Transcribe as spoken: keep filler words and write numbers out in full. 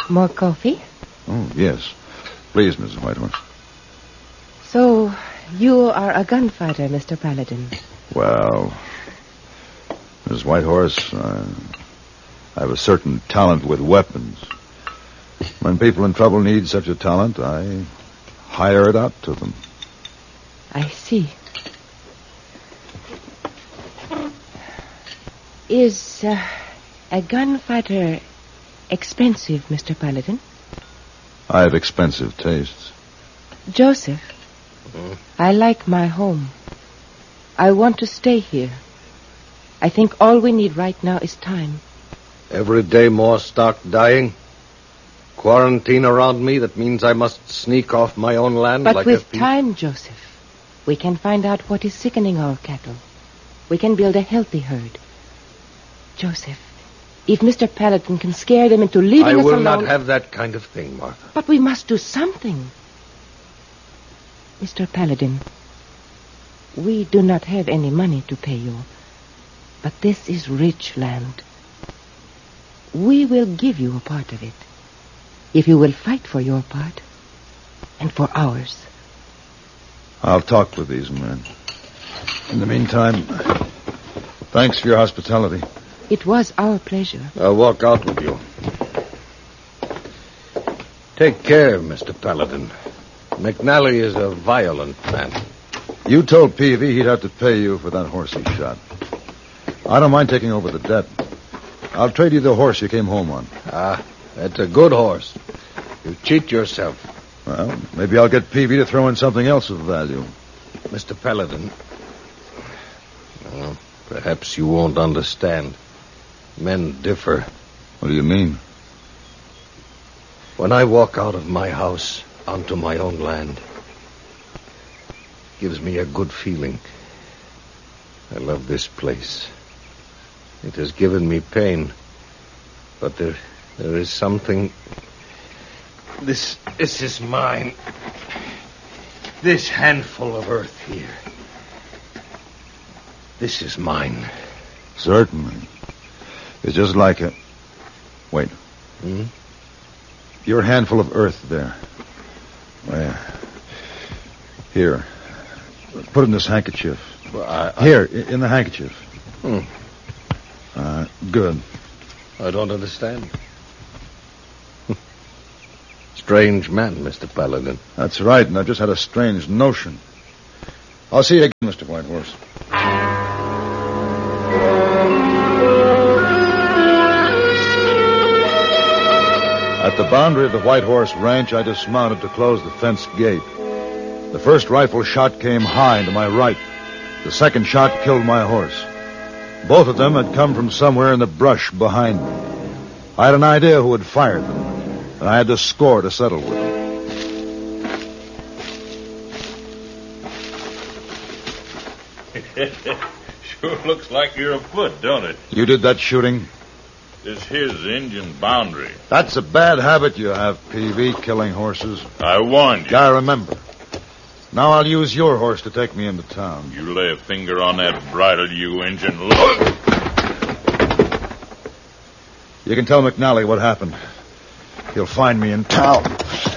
More coffee? Oh, yes. Please, Missus Whitehorse. So, you are a gunfighter, Mister Paladin. Well, Missus Whitehorse, uh, I have a certain talent with weapons. When people in trouble need such a talent, I hire it out to them. I see. Is uh, a gunfighter expensive, Mister Paladin? I have expensive tastes. Joseph, Hmm? I like my home. I want to stay here. I think all we need right now is time. Every day more stock dying. Quarantine around me, that means I must sneak off my own land But like with a thief. time, Joseph, we can find out what is sickening our cattle. We can build a healthy herd. Joseph, if Mister Paladin can scare them into leaving I us will alone... not have that kind of thing, Martha. But we must do something. Mister Paladin, we do not have any money to pay you, but this is rich land. We will give you a part of it, if you will fight for your part and for ours. I'll talk with these men. In the meantime, thanks for your hospitality. It was our pleasure. I'll walk out with you. Take care, Mister Paladin. McNally is a violent man. You told Peavy he'd have to pay you for that horse he shot. I don't mind taking over the debt. I'll trade you the horse you came home on. Ah, that's a good horse. You cheat yourself. Well, maybe I'll get Peavy to throw in something else of value. Mister Paladin, well, perhaps you won't understand. Men differ. What do you mean? When I walk out of my house onto my own land, it gives me a good feeling. I love this place. It has given me pain, but there, there is something. This, this is mine. This handful of earth here. This is mine. Certainly. It's just like a... Wait. Hmm? Your handful of earth there. Well, here. Put it in this handkerchief. Well, I, I, Here, i- in the handkerchief. Hmm. Uh, good. I don't understand. Strange man, Mister Paladin. That's right, and I've just had a strange notion. I'll see you again, Mister Whitehorse. At the boundary of the White Horse Ranch, I dismounted to close the fence gate. The first rifle shot came high into my right. The second shot killed my horse. Both of them had come from somewhere in the brush behind me. I had an idea who had fired them, and I had the score to settle with. Sure looks like you're afoot, don't it? You did that shooting? This here's the Indian boundary. That's a bad habit you have, Peavy, killing horses. I warned you. I remember. Now I'll use your horse to take me into town. You lay a finger on that bridle, you Injun. Look! You can tell McNally what happened. He'll find me in town.